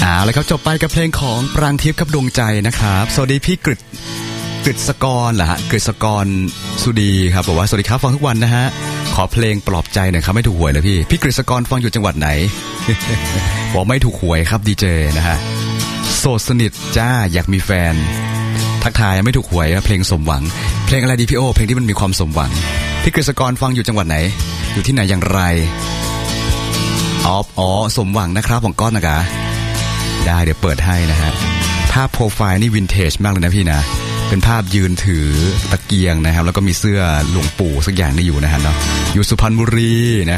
แล้วครับจบไปกับเพลงของปรางทิพย์กับดวงใจนะครับสวัสดีพี่กฤษกรเหรอฮะกฤษกรสุดีครับบอกว่าสวัสดีครับฟังทุกวันนะฮะขอเพลงปลอบใจหน่อยครับไม่ถูกหวยเลยพี่กฤษกรฟังอยู่จังหวัดไหน บอกไม่ถูกหวยครับดีเจนะฮะโสดสนิทจ้าอยากมีแฟนทักทายไม่ถูกหวยเพลงสมหวังเพลงอะไรดีพี่โอเพลงที่มันมีความสมหวังพี่กฤษกรฟังอยู่จังหวัดไหนอยู่ที่ไหนอย่างไรอ๋อสมหวังนะครับของก้อนนะคะได้เดี๋ยวเปิดให้นะฮะภาพโปรไฟล์นี่วินเทจมากเลยนะพี่นะเป็นภาพยืนถือตะเกียงนะครับแล้วก็มีเสื้อหลวงปู่สักอย่างนี่อยู่นะฮะเนาะอยู่สุพรรณบุรีนะ